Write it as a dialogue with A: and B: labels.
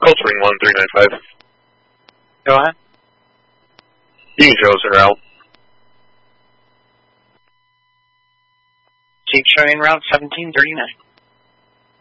A: Culturing 1395.
B: Go ahead.
A: You can show us en route.
B: Keep showing route 1739.